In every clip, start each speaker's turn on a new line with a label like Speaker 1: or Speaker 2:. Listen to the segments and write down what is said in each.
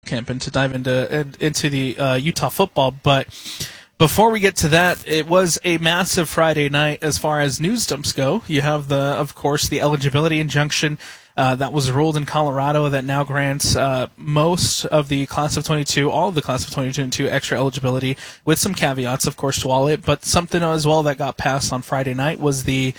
Speaker 1: camp and to dive into the Utah football. But before we get to that, it was a massive Friday night as far as news dumps go. You have, of course, the eligibility injunction that was ruled in Colorado that now grants most of the class of 22, all of the class of 2022 extra eligibility, with some caveats, of course, to all it. But something as well that got passed on Friday night was the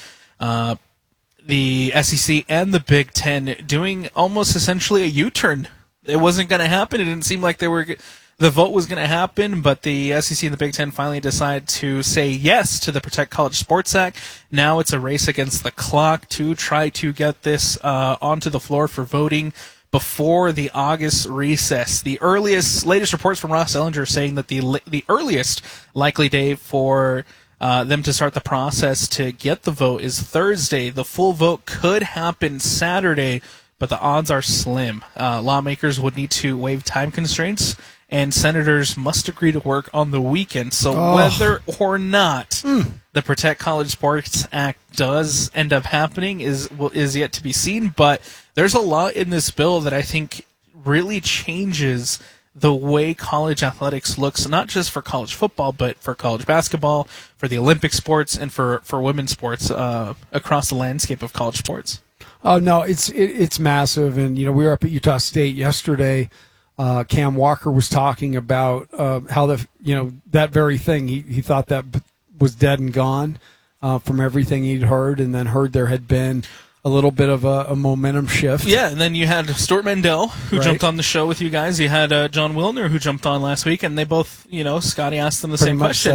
Speaker 1: SEC and the Big Ten doing almost essentially a U-turn. It wasn't going to happen. It didn't seem like the vote was going to happen, but the SEC and the Big Ten finally decided to say yes to the Protect College Sports Act. Now it's a race against the clock to try to get this onto the floor for voting before the August recess. The latest reports from Ross Ellinger saying that the earliest likely day for them to start the process to get the vote is Thursday. The full vote could happen Saturday, but the odds are slim. Lawmakers would need to waive time constraints, and senators must agree to work on the weekend. So whether or not the Protect College Sports Act does end up happening is yet to be seen. But there's a lot in this bill that I think really changes the way college athletics looks, not just for college football, but for college basketball, for the Olympic sports, and for women's sports across the landscape of college sports.
Speaker 2: Oh, no, it's massive. And, we were up at Utah State yesterday. Cam Walker was talking about how that very thing, he thought that was dead and gone from everything he'd heard, and then heard there had been a little bit of a momentum shift.
Speaker 1: Yeah, and then you had Stuart Mandel, who jumped on the show with you guys. You had John Wilner, who jumped on last week, and they both, Scotty asked them the same question,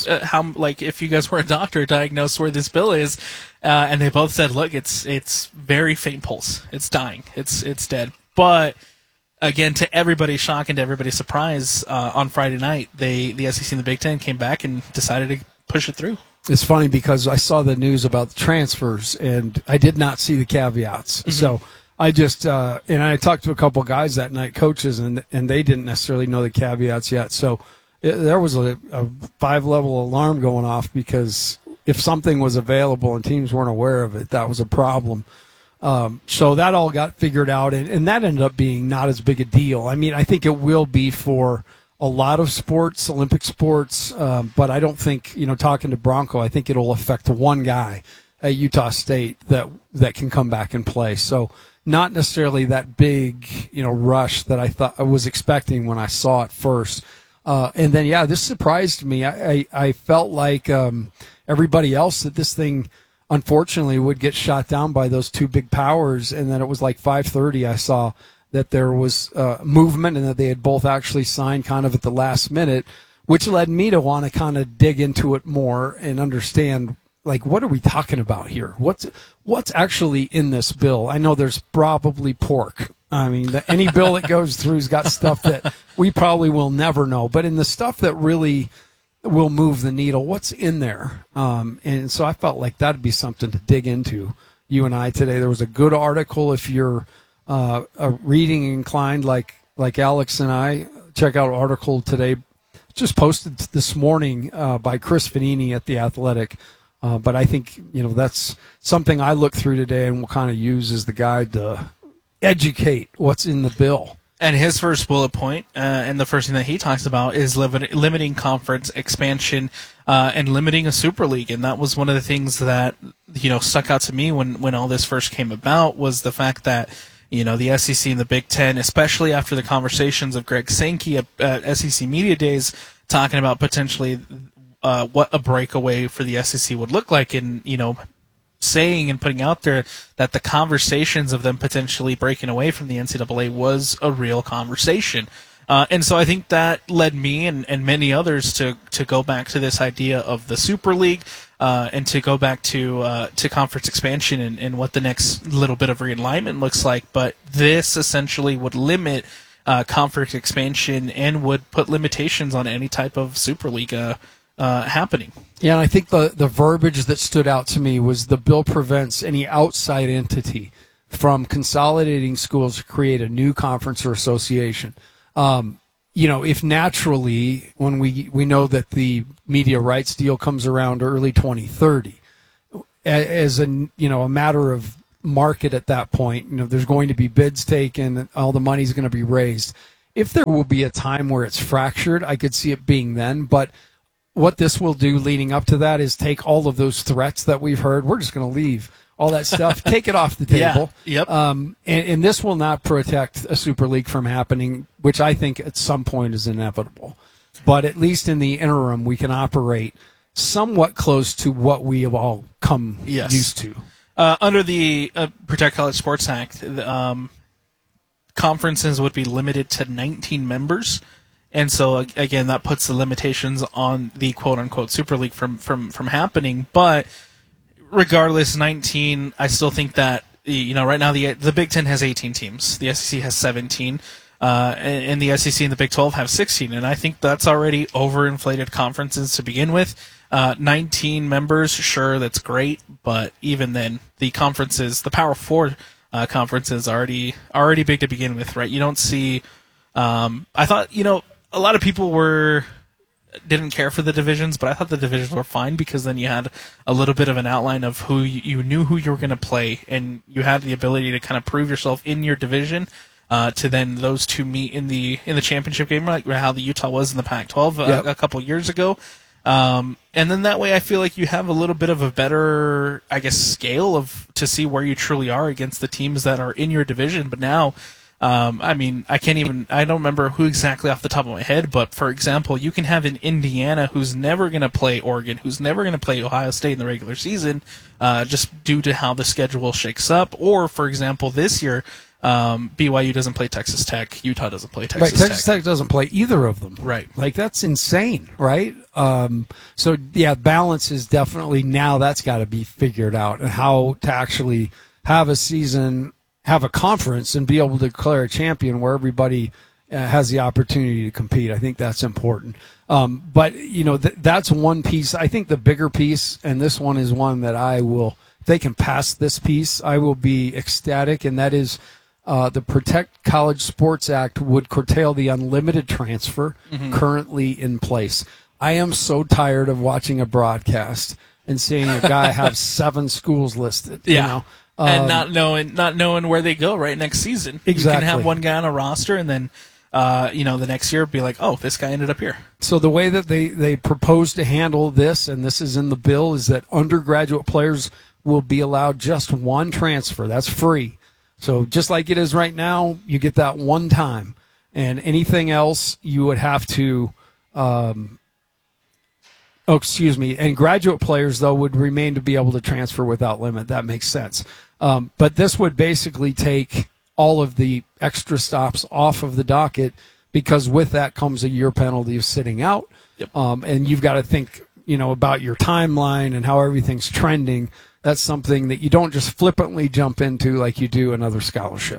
Speaker 1: if you guys were a doctor, diagnosed where this bill is, and they both said, look, it's very faint pulse. It's dying. It's dead. But again, to everybody's shock and to everybody's surprise, on Friday night, the SEC and the Big Ten came back and decided to push it through.
Speaker 2: It's funny because I saw the news about the transfers, and I did not see the caveats. Mm-hmm. So I just and I talked to a couple of guys that night, coaches, and they didn't necessarily know the caveats yet. So there was a 5-level alarm going off, because if something was available and teams weren't aware of it, that was a problem. So that all got figured out, and that ended up being not as big a deal. I mean, I think it will be for a lot of sports, Olympic sports, but I don't think, talking to Bronco, I think it'll affect one guy at Utah State that can come back and play. So not necessarily that big, rush that I thought I was expecting when I saw it first. And then, this surprised me. I felt like everybody else that this thing, unfortunately, would get shot down by those two big powers, and then it was like 5:30 I saw that there was movement and that they had both actually signed kind of at the last minute, which led me to want to kind of dig into it more and understand, what are we talking about here? What's actually in this bill? I know there's probably pork. I mean, any bill that goes through's got stuff that we probably will never know. But in the stuff that really will move the needle, what's in there? And so I felt like that'd be something to dig into, you and I, today. There was a good article if you're reading inclined like Alex and I. Check out an article today, just posted this morning by Chris Vanini at The Athletic. But I think, that's something I look through today and will kind of use as the guide to educate what's in the bill.
Speaker 1: And his first bullet point, and the first thing that he talks about, is limiting conference expansion and limiting a Super League. And that was one of the things that, stuck out to me when all this first came about, was the fact that, the SEC and the Big Ten, especially after the conversations of Greg Sankey at SEC Media Days, talking about potentially what a breakaway for the SEC would look like, and, saying and putting out there that the conversations of them potentially breaking away from the NCAA was a real conversation. And so I think that led me and many others to go back to this idea of the Super League, and to go back to conference expansion and what the next little bit of realignment looks like. But this essentially would limit conference expansion and would put limitations on any type of Super League happening.
Speaker 2: Yeah, and I think the verbiage that stood out to me was the bill prevents any outside entity from consolidating schools to create a new conference or association. If naturally, when we know that the media rights deal comes around early 2030, as a matter of market at that point, there's going to be bids taken, all the money's going to be raised. if there will be a time where it's fractured, I could see it being then. But what this will do leading up to that is take all of those threats that we've heard. We're just going to leave all that stuff, take it off the table.
Speaker 1: Yeah. Yep.
Speaker 2: And this will not protect a Super League from happening, which I think at some point is inevitable. But at least in the interim, we can operate somewhat close to what we have all come used to.
Speaker 1: Under the Protect College Sports Act, conferences would be limited to 19 members. And so, again, that puts the limitations on the quote-unquote Super League from happening. But regardless, 19, I still think that, right now the Big Ten has 18 teams. The SEC has 17. And the SEC and the Big 12 have 16. And I think that's already overinflated conferences to begin with. 19 members, sure, that's great. But even then, the conferences, the Power 4 conferences, already big to begin with, right? You don't see... I thought, a lot of people didn't care for the divisions, but I thought the divisions were fine because then you had a little bit of an outline of who you knew who you were going to play, and you had the ability to kind of prove yourself in your division. To then those two meet in the championship game, like how the Utah was in the Pac-12 a couple years ago. And then that way, I feel like you have a little bit of a better, I guess, scale to see where you truly are against the teams that are in your division. But now. I don't remember who exactly off the top of my head, but for example, you can have an Indiana who's never going to play Oregon, who's never going to play Ohio State in the regular season, just due to how the schedule shakes up. Or, for example, this year, BYU doesn't play Texas Tech, Utah doesn't play Texas Tech.
Speaker 2: Texas Tech doesn't play either of them.
Speaker 1: Right.
Speaker 2: Like, that's insane, right? So, balance is definitely, now that's got to be figured out, and how to actually have a season, have a conference, and be able to declare a champion where everybody has the opportunity to compete. I think that's important. But, that's one piece. I think the bigger piece, and this one is one that if they can pass this piece, I will be ecstatic, and that is the Protect College Sports Act would curtail the unlimited transfer currently in place. I am so tired of watching a broadcast and seeing a guy have 7 schools listed.
Speaker 1: Yeah. And not knowing where they go right next season.
Speaker 2: Exactly.
Speaker 1: You can have one guy on a roster, and then the next year be like, oh, this guy ended up here.
Speaker 2: So the way that they propose to handle this, and this is in the bill, is that undergraduate players will be allowed just one transfer. That's free. So just like it is right now, you get that one time, and anything else you would have to. And graduate players, though, would remain to be able to transfer without limit. That makes sense. But this would basically take all of the extra stops off of the docket, because with that comes a year penalty of sitting out.
Speaker 1: Yep.
Speaker 2: And you've got to think, about your timeline and how everything's trending. That's something that you don't just flippantly jump into like you do another scholarship.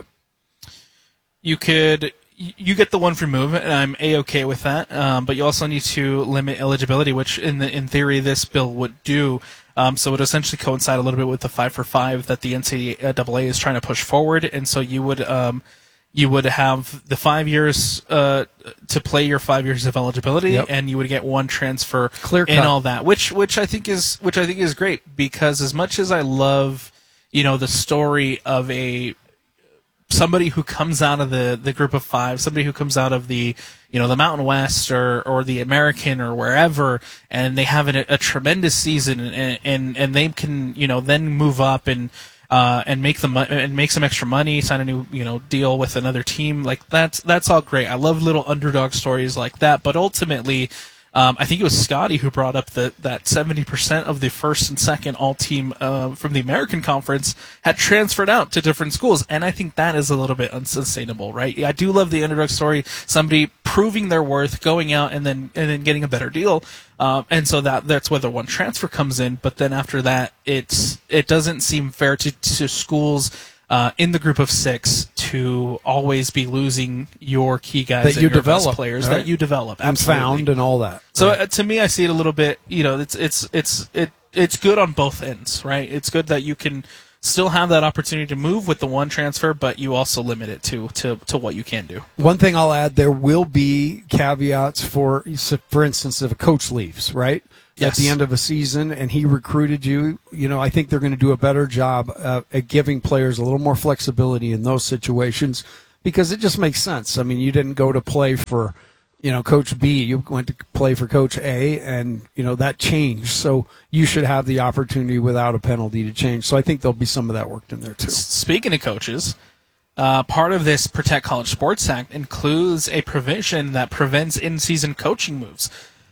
Speaker 1: You get the one free move, and I'm A-okay with that. But you also need to limit eligibility, which in theory this bill would do. So it would essentially coincide a little bit with the 5-for-5 that the NCAA is trying to push forward, and so you would have the 5 years to play your 5 years of eligibility,
Speaker 2: yep.
Speaker 1: and you would get one transfer
Speaker 2: Clear cut.
Speaker 1: and all that, which I think is great, because as much as I love the story of somebody who comes out of the group of 5, somebody who comes out of the the Mountain West or the American or wherever, and they have a tremendous season, and they can then move up and make some extra money, sign a new deal with another team. Like that's all great. I love little underdog stories like that. But ultimately, I think it was Scotty who brought up that 70% of the first and second all-team from the American Conference had transferred out to different schools, and I think that is a little bit unsustainable, right? I do love the underdog story, somebody proving their worth, going out and then getting a better deal, and so that's where the one transfer comes in. But then after that, it doesn't seem fair to schools in the group of 6 to always be losing your key guys
Speaker 2: that
Speaker 1: and
Speaker 2: you
Speaker 1: your
Speaker 2: develop,
Speaker 1: best players
Speaker 2: right?
Speaker 1: that you develop,
Speaker 2: and
Speaker 1: absolutely.
Speaker 2: Found and all that.
Speaker 1: So
Speaker 2: right.
Speaker 1: To me, I see it a little bit. It's good on both ends, right? It's good that you can still have that opportunity to move with the one transfer, but you also limit it to what you can do.
Speaker 2: One thing I'll add: there will be caveats for instance, if a coach leaves, right?
Speaker 1: Yes.
Speaker 2: At the end of a season, and he recruited you, I think they're going to do a better job at giving players a little more flexibility in those situations, because it just makes sense. I mean, you didn't go to play for, Coach B. You went to play for Coach A, and, that changed. So you should have the opportunity without a penalty to change. So I think there'll be some of that worked in there, too.
Speaker 1: Speaking of coaches, part of this Protect College Sports Act includes a provision that prevents in-season coaching moves.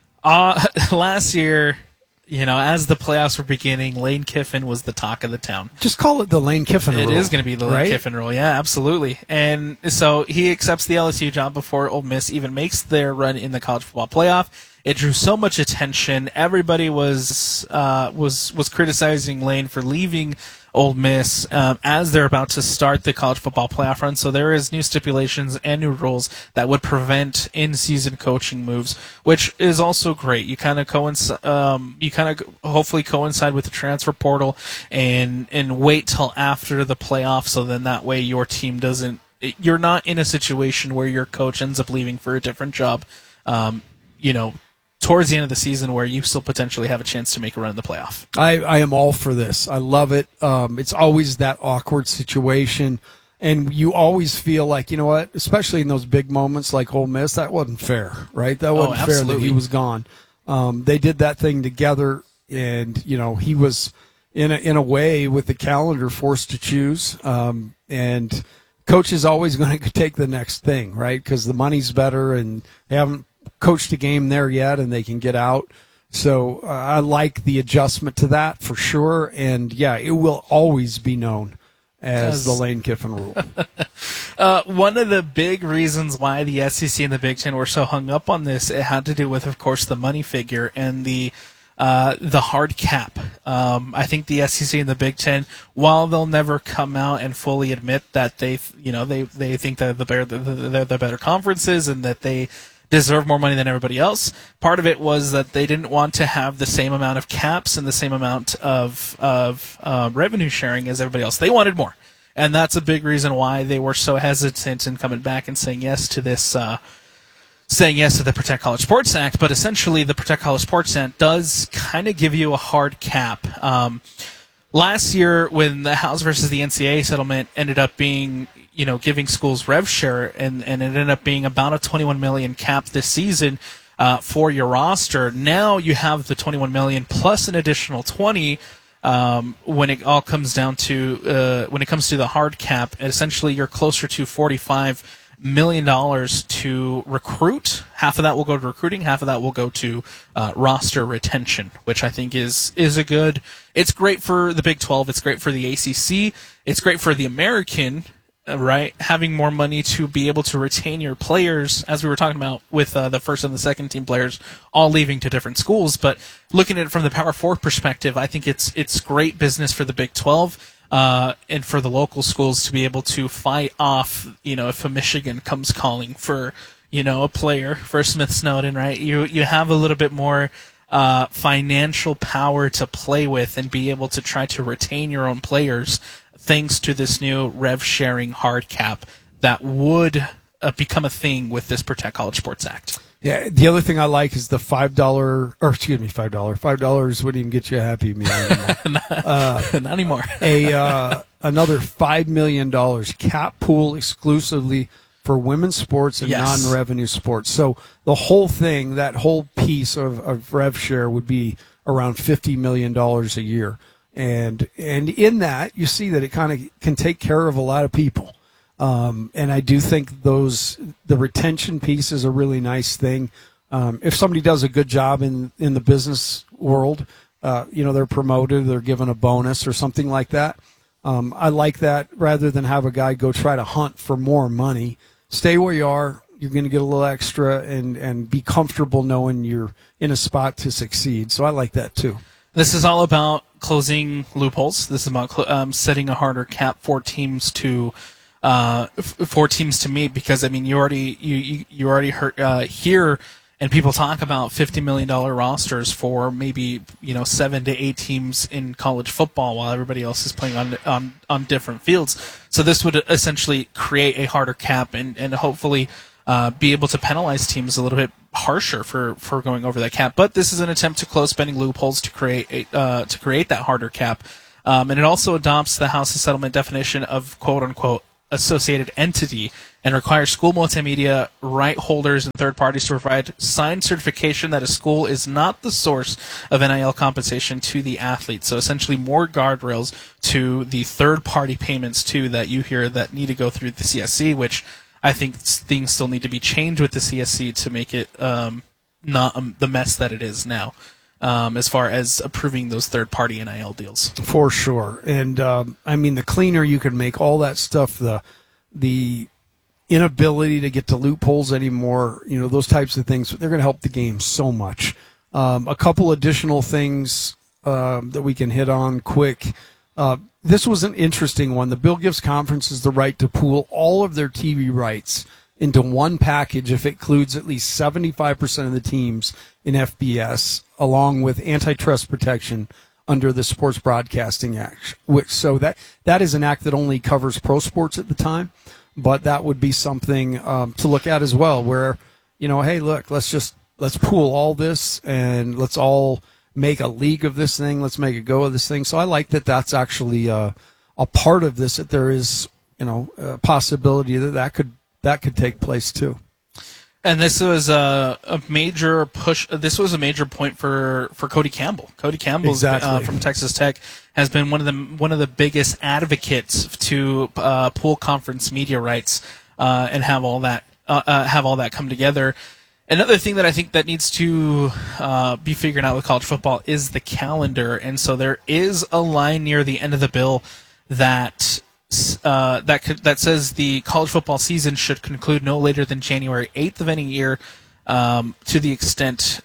Speaker 1: Last year, as the playoffs were beginning, Lane Kiffin was the talk of the town.
Speaker 2: Just call it the Lane Kiffin rule.
Speaker 1: It is going to be the Lane Kiffin rule, yeah, absolutely. And so he accepts the LSU job before Ole Miss even makes their run in the college football playoff. It drew so much attention. Everybody was criticizing Lane for leaving Ole Miss as they're about to start the college football playoff run. So there is new stipulations and new rules that would prevent in-season coaching moves, which is also great. You kind of hopefully coincide with the transfer portal and wait till after the playoff, so then that way your team doesn't. You're not in a situation where your coach ends up leaving for a different job. Towards the end of the season where you still potentially have a chance to make a run in the playoff.
Speaker 2: I am all for this. I love it. It's always that awkward situation, and you always feel like, you know what, especially in those big moments like Ole Miss, that wasn't fair, right? That wasn't fair that he was gone. They did that thing together, and, he was, in a way, with the calendar, forced to choose, and coach is always going to take the next thing, right? Because the money's better, and they haven't coached a game there yet, and they can get out. So I like the adjustment to that for sure. And yeah, it will always be known as the Lane Kiffin rule.
Speaker 1: One of the big reasons why the SEC and the Big Ten were so hung up on this, it had to do with, of course, the money figure and the hard cap. I think the SEC and the Big Ten, while they'll never come out and fully admit that they think that they're the better conferences and that they deserve more money than everybody else. Part of it was that they didn't want to have the same amount of caps and the same amount of revenue sharing as everybody else. They wanted more, and that's a big reason why they were so hesitant in coming back and saying yes to this. Saying yes to the Protect College Sports Act, but essentially the Protect College Sports Act does kind of give you a hard cap. Last year, when the House versus the NCAA settlement ended up being, giving schools rev share, and it ended up being about a $21 million cap this season for your roster. Now you have the $21 million plus an additional 20 when it all comes down to when it comes to the hard cap. Essentially, you're closer to $45 million to recruit. Half of that will go to recruiting, half of that will go to roster retention, which I think is a good. It's great for the Big 12. It's great for the ACC. It's great for the American, right? Having more money to be able to retain your players, as we were talking about with the first and the second team players all leaving to different schools. But looking at it from the Power 4 perspective, I think it's great business for the Big 12. And for the local schools to be able to fight off, if a Michigan comes calling for, a player for Smith Snowden, right? You have a little bit more financial power to play with and be able to try to retain your own players thanks to this new rev sharing hard cap that would become a thing with this Protect College Sports Act.
Speaker 2: Yeah, the other thing I like is the $5 wouldn't even get you a Happy Meal anymore.
Speaker 1: Not anymore.
Speaker 2: Another $5 million cap pool exclusively for women's sports and non-revenue sports. So the whole thing, that whole piece of rev share would be around $50 million a year. And in that, you see that it kind of can take care of a lot of people. And I do think the retention piece is a really nice thing. If somebody does a good job in the business world, they're promoted, they're given a bonus or something like that. I like that rather than have a guy go try to hunt for more money. Stay where you are. You're going to get a little extra and be comfortable knowing you're in a spot to succeed. So I like that too.
Speaker 1: This is all about closing loopholes. This is about setting a harder cap for teams to meet, because you already heard hear and people talk about $50 million rosters for maybe 7 to 8 teams in college football while everybody else is playing on different fields. So this would essentially create a harder cap and hopefully be able to penalize teams a little bit harsher for going over that cap. But this is an attempt to close spending loopholes to create that harder cap. And it also adopts the House's settlement definition of quote unquote associated entity and requires school multimedia right holders and third parties to provide signed certification that a school is not the source of NIL compensation to the athlete. So essentially more guardrails to the third party payments too that you hear that need to go through the CSC, which I think things still need to be changed with the CSC to make it not the mess that it is now. As far as approving those third-party NIL deals.
Speaker 2: For sure. And, I mean, the cleaner you can make all that stuff, the inability to get to loopholes anymore, those types of things, they're going to help the game so much. A couple additional things that we can hit on quick. This was an interesting one. The bill gives conferences the right to pool all of their TV rights into one package if it includes at least 75% of the teams in FBS, along with antitrust protection under the Sports Broadcasting Act. So that is an act that only covers pro sports at the time, but that would be something to look at as well, where, hey, look, let's pool all this and let's all make a league of this thing. Let's make a go of this thing. So I like that that's actually a part of this, that there is, a possibility that could take place too.
Speaker 1: And this was a major push. This was a major point for Cody Campbell. Cody Campbell
Speaker 2: exactly.
Speaker 1: From Texas Tech has been one of the biggest advocates to pool conference media rights and have all that come together. Another thing that I think that needs to be figured out with college football is the calendar, and so there is a line near the end of the bill that says the college football season should conclude no later than January 8th of any year. To the extent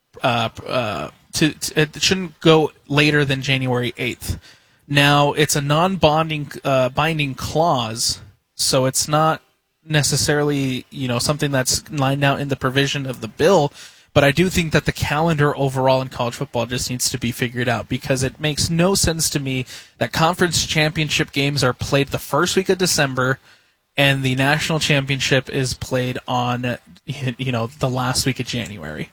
Speaker 1: it shouldn't go later than January 8th. Now it's a non-binding binding clause, so it's not necessarily something that's lined out in the provision of the bill. But I do think that the calendar overall in college football just needs to be figured out, because it makes no sense to me that conference championship games are played the first week of December and the national championship is played on, the last week of January.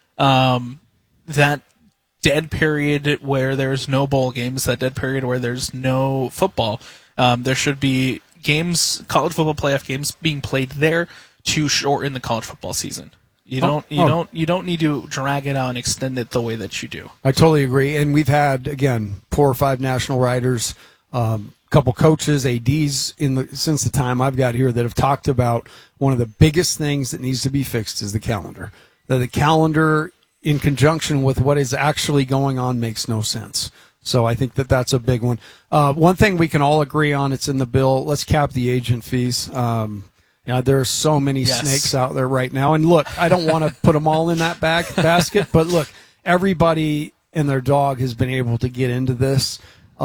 Speaker 1: That dead period where there's no bowl games, that dead period where there's no football, there should be college football playoff games being played there to shorten the college football season. You don't need to drag it out and extend it the way that you do.
Speaker 2: I totally agree. And we've had, again, 4 or 5 national writers, couple coaches, ADs since the time I've got here that have talked about one of the biggest things that needs to be fixed is the calendar. That the calendar in conjunction with what is actually going on makes no sense. So I think that that's a big one. One thing we can all agree on, it's in the bill, let's cap the agent fees. There are so many snakes out there right now. And look, I don't want to put them all in that basket, but look, everybody and their dog has been able to get into this.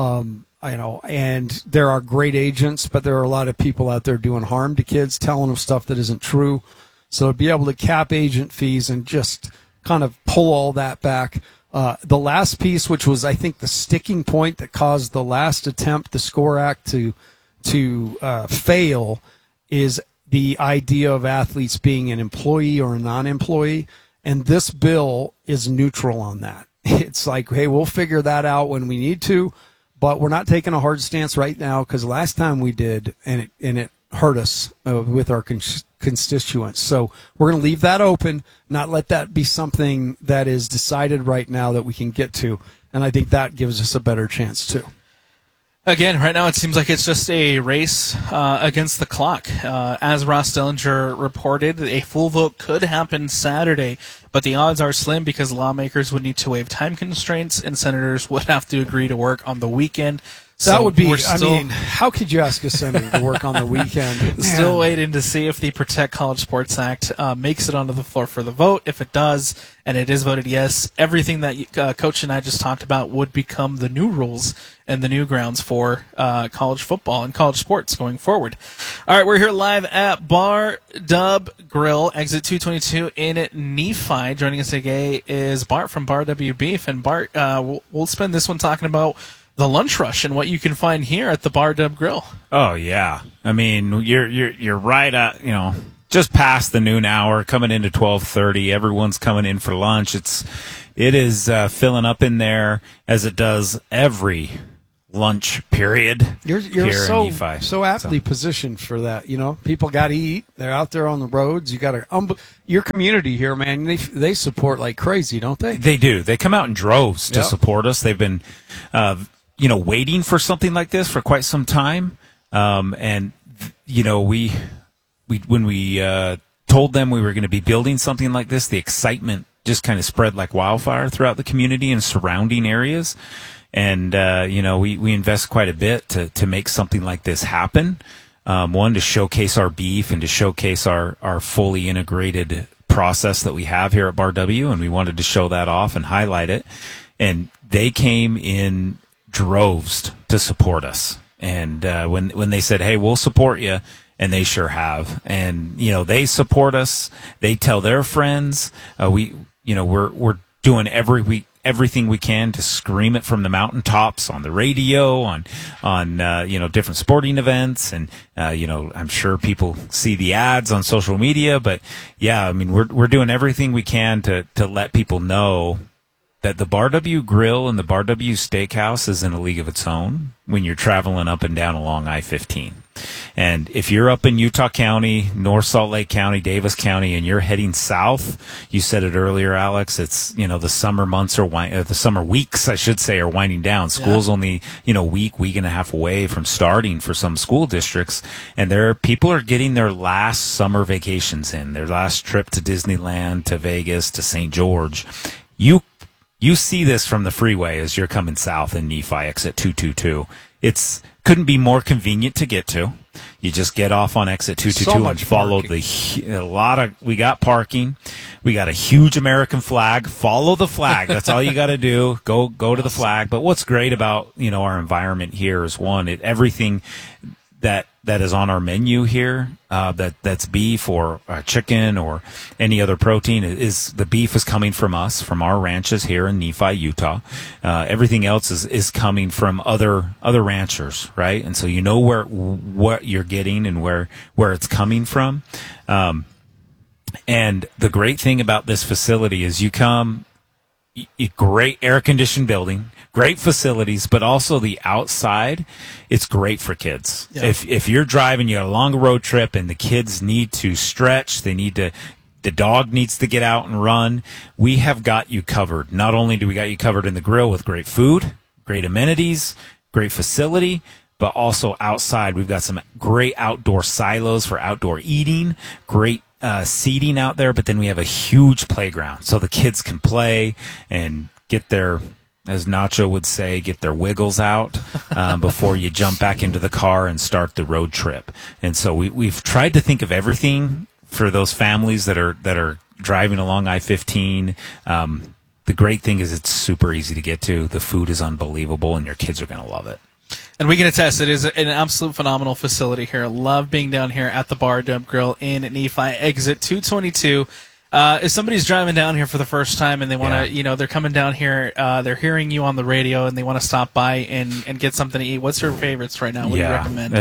Speaker 2: And there are great agents, but there are a lot of people out there doing harm to kids, telling them stuff that isn't true. So to be able to cap agent fees and just kind of pull all that back. The last piece, which was, I think, the sticking point that caused the last attempt, the SCORE Act, to fail, is the idea of athletes being an employee or a non-employee. And this bill is neutral on that. It's like, hey, we'll figure that out when we need to, but we're not taking a hard stance right now, because last time we did, and it hurt us with our constituents. So we're going to leave that open, not let that be something that is decided right now that we can get to. And I think that gives us a better chance too.
Speaker 1: Again, right now it seems like it's just a race against the clock. As Ross Dellinger reported, a full vote could happen Saturday, but the odds are slim because lawmakers would need to waive time constraints and senators would have to agree to work on the weekend.
Speaker 2: That would be, how could you ask a senator to work on the weekend?
Speaker 1: Still waiting to see if the Protect College Sports Act makes it onto the floor for the vote. If it does, and it is voted yes, everything that Coach and I just talked about would become the new rules and the new grounds for college football and college sports going forward. All right, we're here live at Bar Dub Grill, exit 222 in Nephi. Joining us today is Bart from Bar W Beef. And Bart, we'll spend this one talking about the lunch rush and what you can find here at the Bar Dub Grill.
Speaker 3: Oh yeah, I mean you're right at just past the noon hour, coming into 12:30. Everyone's coming in for lunch. It is filling up in there as it does every lunch period.
Speaker 2: You're
Speaker 3: here
Speaker 2: so
Speaker 3: in Nephi.
Speaker 2: so aptly positioned for that. You know, people got to eat. They're out there on the roads. You got to your community here, man. They support like crazy, don't they?
Speaker 3: They do. They come out in droves to
Speaker 2: Yep.
Speaker 3: support us. They've been, waiting for something like this for quite some time. And we when we told them we were going to be building something like this, the excitement just kind of spread like wildfire throughout the community and surrounding areas. And, we invest quite a bit to make something like this happen. One, to showcase our beef and to showcase our fully integrated process that we have here at Bar W. And we wanted to show that off and highlight it. And they came in droves to support us. And, when they said, hey, we'll support you, and they sure have. And, they support us. They tell their friends. We're doing everything we can to scream it from the mountaintops on the radio, on different sporting events. And, I'm sure people see the ads on social media, but yeah, I mean, we're doing everything we can to let people know that the Bar W Grill and the Bar W Steakhouse is in a league of its own when you're traveling up and down along I-15. And if you're up in Utah County, North Salt Lake County, Davis County, and you're heading south, you said it earlier, Alex, it's, the summer months the summer weeks, I should say, are winding down. School's only, week and a half away from starting for some school districts. And people are getting their last summer vacations in, their last trip to Disneyland, to Vegas, to St. George. You see this from the freeway as you're coming south in Nephi, exit 222. Couldn't be more convenient to get to. You just get off on exit 222 and follow we got parking. We got a huge American flag. Follow the flag. That's all you got to do. Go to the flag. But what's great about, our environment here is everything that is on our menu here, that's beef or chicken or any other protein, is the beef is coming from us, from our ranches here in Nephi, Utah. Everything else is coming from other ranchers, right? And so what you're getting and where it's coming from. And the great thing about this facility is great air-conditioned building, great facilities, but also the outside, it's great for kids. Yeah. If you're driving, you got a long road trip, and the kids need to stretch, the dog needs to get out and run, we have got you covered. Not only do we got you covered in the grill with great food, great amenities, great facility, but also outside, we've got some great outdoor silos for outdoor eating, great seating out there, but then we have a huge playground so the kids can play and get their, as Nacho would say, get their wiggles out before you jump back into the car and start the road trip. And so we've tried to think of everything for those families that are driving along I-15. The great thing is it's super easy to get to. The food is unbelievable, and your kids are going to love it.
Speaker 1: And we can attest, it is an absolute phenomenal facility here. Love being down here at the Bar W Grill in Nephi, exit 222. If somebody's driving down here for the first time and they want to, they're coming down here, they're hearing you on the radio and they want to stop by and get something to eat, what's your favorites right now? What do you recommend?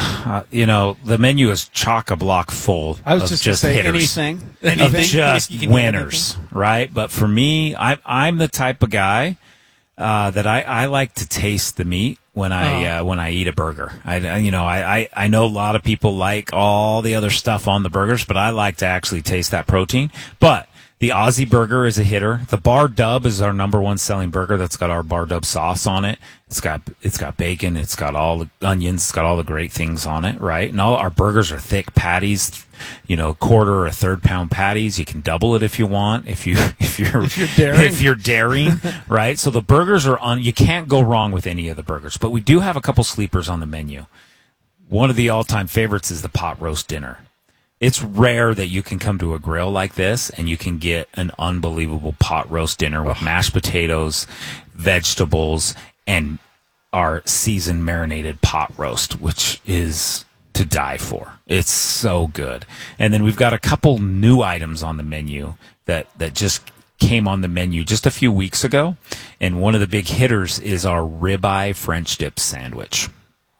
Speaker 3: The menu is chock-a-block full.
Speaker 2: I was just going to say
Speaker 3: hitters.
Speaker 2: anything.
Speaker 3: Of just winners, right? But for me, I'm the type of guy that I like to taste the meat when I eat a burger. I know a lot of people like all the other stuff on the burgers, but I like to actually taste that protein. But the Aussie burger is a hitter. The Bar Dub is our number one selling burger. That's got our Bar Dub sauce on it. It's got bacon. It's got all the onions. It's got all the great things on it, right? And all our burgers are thick patties, quarter or third pound patties. You can double it if you want. If you're daring, right? So the burgers are you can't go wrong with any of the burgers. But we do have a couple sleepers on the menu. One of the all-time favorites is the pot roast dinner. It's rare that you can come to a grill like this and you can get an unbelievable pot roast dinner with mashed potatoes, vegetables, and our seasoned marinated pot roast, which is to die for. It's so good. And then we've got a couple new items on the menu that just came on the menu just a few weeks ago. And one of the big hitters is our ribeye French dip sandwich.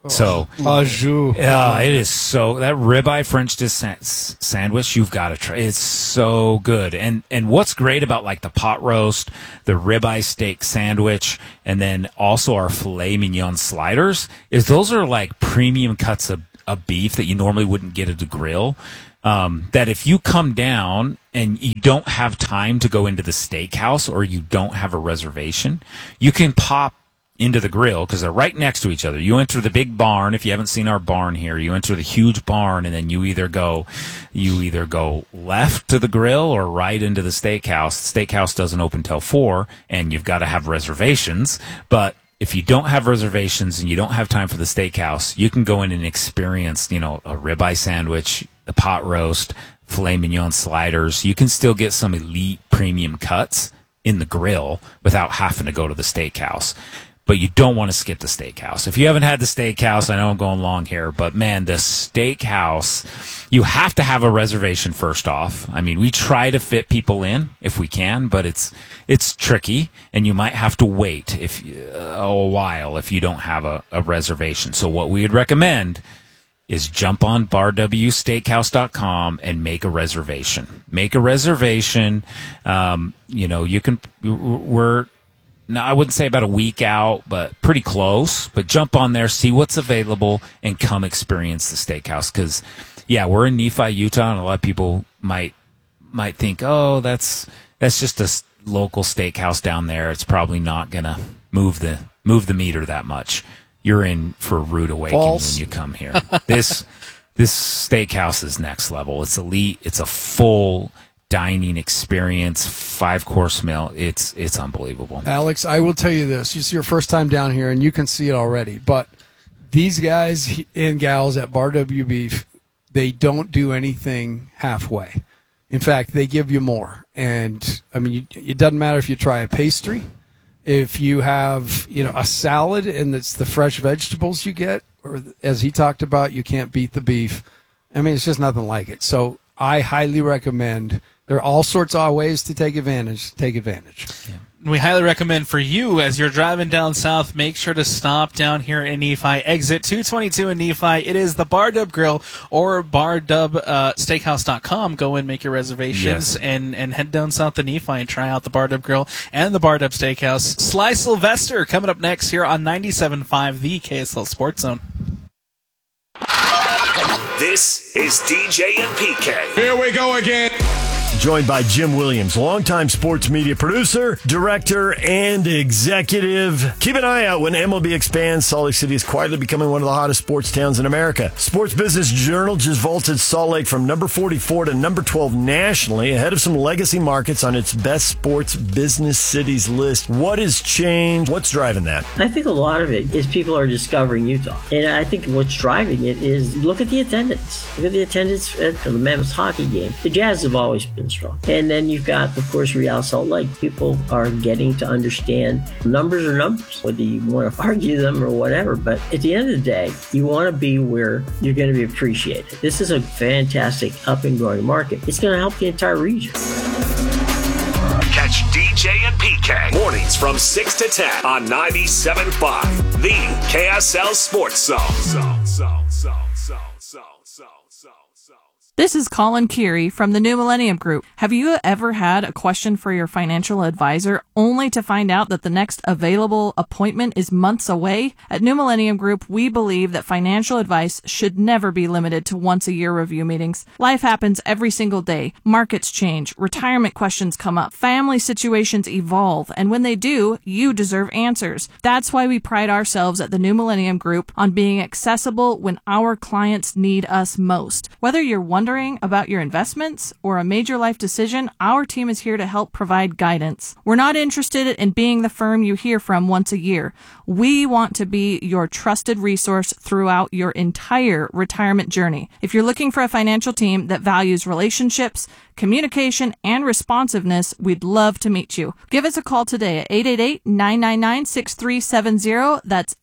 Speaker 3: So, yeah, it is so, that ribeye French dip sandwich, you've got to try. It's so good. And what's great about like the pot roast, the ribeye steak sandwich, and then also our filet mignon sliders is those are like premium cuts of beef that you normally wouldn't get at the grill. That if you come down and you don't have time to go into the steakhouse or you don't have a reservation, you can pop into the grill because they're right next to each other. You enter the big barn. If you haven't seen our barn here, you enter the huge barn, and then you either go left to the grill or right into the steakhouse. The steakhouse doesn't open till 4, and you've got to have reservations. But if you don't have reservations and you don't have time for the steakhouse, you can go in and experience, a ribeye sandwich, the pot roast, filet mignon sliders. You can still get some elite premium cuts in the grill without having to go to the steakhouse. But you don't want to skip the steakhouse. If you haven't had the steakhouse, I know I'm going long here, but man, the steakhouse, you have to have a reservation first off. I mean, we try to fit people in if we can, but it's tricky, and you might have to wait a while if you don't have a reservation. So what we would recommend is jump on barwsteakhouse.com and make a reservation. Make a reservation. I wouldn't say about a week out, but pretty close. But jump on there, see what's available, and come experience the steakhouse. Because, we're in Nephi, Utah, and a lot of people might think, oh, that's just a local steakhouse down there. It's probably not gonna move the meter that much. You're in for a rude awakening when you come here. This steakhouse is next level. It's elite. It's a full dining experience, 5-course meal. It's unbelievable.
Speaker 2: Alex, I will tell you this. It's your first time down here, and you can see it already. But these guys and gals at Bar W Beef, they don't do anything halfway. In fact, they give you more. And, I mean, it doesn't matter if you try a pastry, if you have, a salad, and it's the fresh vegetables you get, or as he talked about, you can't beat the beef. I mean, it's just nothing like it. So I highly recommend. There are all sorts of ways to take advantage. Take advantage.
Speaker 1: Yeah. We highly recommend for you, as you're driving down south, make sure to stop down here in Nephi. Exit 222 in Nephi. It is the Bar Dub Grill or bardubsteakhouse.com. Go in, make your reservations, and head down south to Nephi and try out the Bar Dub Grill and the Bar Dub Steakhouse. Sly Sylvester coming up next here on 97.5, the KSL Sports Zone.
Speaker 4: This is DJ and PK.
Speaker 5: Here we go again.
Speaker 6: Joined by Jim Williams, longtime sports media producer, director, and executive. Keep an eye out when MLB expands. Salt Lake City is quietly becoming one of the hottest sports towns in America. Sports Business Journal just vaulted Salt Lake from number 44 to number 12 nationally, ahead of some legacy markets on its best sports business cities list. What has changed? What's driving that?
Speaker 7: I think a lot of it is people are discovering Utah. And I think what's driving it is look at the attendance. Look at the attendance at the Mammoth hockey game. The Jazz have always been strong. And then you've got, of course, Real Salt Lake. People are getting to understand numbers are numbers, whether you want to argue them or whatever. But at the end of the day, you want to be where you're going to be appreciated. This is a fantastic up and growing market. It's going to help the entire region.
Speaker 4: Catch DJ and PK mornings from 6 to 10 on 97.5, the KSL Sports Zone.
Speaker 8: This is Colin Keary from the New Millennium Group. Have you ever had a question for your financial advisor only to find out that the next available appointment is months away? At New Millennium Group, we believe that financial advice should never be limited to once-a-year review meetings. Life happens every single day. Markets change, retirement questions come up, family situations evolve, and when they do, you deserve answers. That's why we pride ourselves at the New Millennium Group on being accessible when our clients need us most. Whether you're wondering about your investments or a major life decision, our team is here to help provide guidance. We're not interested in being the firm you hear from once a year. We want to be your trusted resource throughout your entire retirement journey. If you're looking for a financial team that values relationships, communication, and responsiveness, we'd love to meet you. Give us a call today at 888-999-6370. That's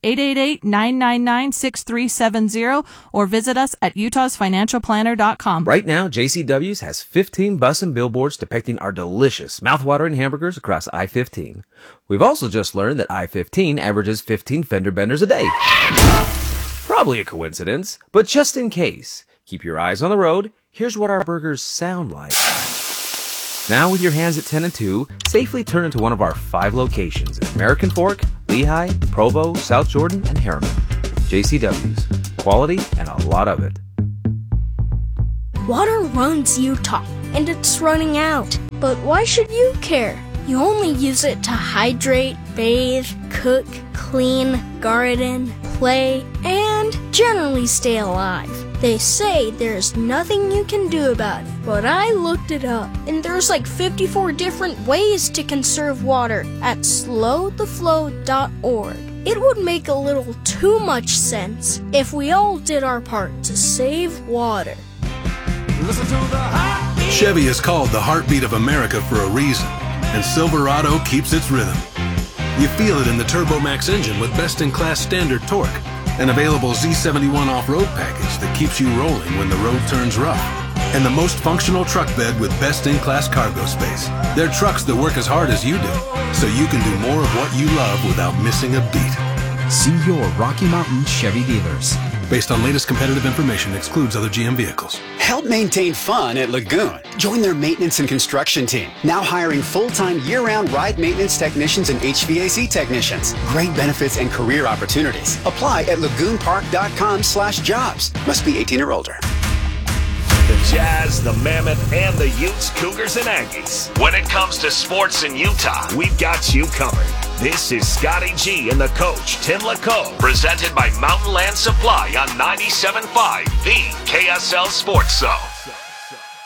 Speaker 8: 888-999-6370, or visit us at utahsfinancialplanner.com.
Speaker 9: Right now, JCW's has 15 bus and billboards depicting our delicious, mouthwatering hamburgers across I-15. We've also just learned that I-15 averages 15 fender benders a day. Probably a coincidence, but just in case, keep your eyes on the road. Here's what our burgers sound like. Now with your hands at 10 and 2, safely turn into one of our 5 locations in American Fork, Lehigh, Provo, South Jordan, and Harriman. JCW's. Quality and a lot of it.
Speaker 5: Water runs Utah, and it's running out. But why should you care? You only use it to hydrate, bathe, cook, clean, garden, play, and generally stay alive. They say there's nothing you can do about it, but I looked it up, and there's like 54 different ways to conserve water at slowtheflow.org. It would make a little too much sense if we all did our part to save water.
Speaker 10: Chevy is called the heartbeat of America for a reason, and Silverado keeps its rhythm. You feel it in the TurboMax engine with best-in-class standard torque, an available Z71 off-road package that keeps you rolling when the road turns rough, and the most functional truck bed with best-in-class cargo space. They're trucks that work as hard as you do, so you can do more of what you love without missing a beat.
Speaker 11: See your Rocky Mountain Chevy dealers.
Speaker 10: Based on latest competitive information, excludes other GM vehicles.
Speaker 11: Help maintain fun at Lagoon. Join their maintenance and construction team. Now hiring full-time year-round ride maintenance technicians and HVAC technicians. Great benefits and career opportunities. Apply at lagoonpark.com/jobs. Must be 18 or older.
Speaker 4: The Jazz, the Mammoth, and the Utes, Cougars, and Aggies. When it comes to sports in Utah, we've got you covered. This is Scotty G and the coach, Tim LaCoe, presented by Mountain Land Supply on 97.5, the KSL Sports Zone.